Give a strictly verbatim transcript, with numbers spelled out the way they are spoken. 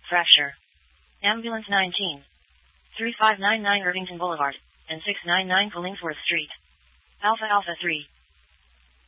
fracture. Ambulance nineteen. three five nine nine Irvington Boulevard, and six nine nine Collingsworth Street. Alpha Alpha three.